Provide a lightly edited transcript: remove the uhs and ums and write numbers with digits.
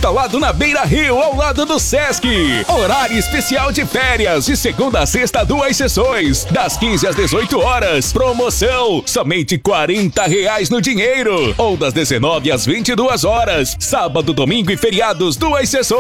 instalado na Beira Rio, ao lado do Sesc. Horário especial de férias, de segunda a sexta, 2 sessões, das 15 às 18 horas. Promoção, somente R$40 no dinheiro. Ou das 19 às 22 horas. Sábado, domingo e feriados, 2 sessões.